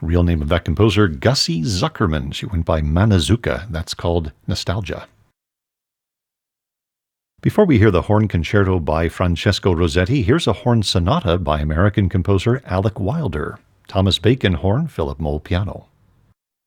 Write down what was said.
Real name of that composer, Gussie Zuckerman. She went by Manazuka. That's called Nostalgia. Before we hear the horn concerto by Francesco Rossetti, here's a horn sonata by American composer Alec Wilder. Thomas Bacon horn, Philip Moll piano.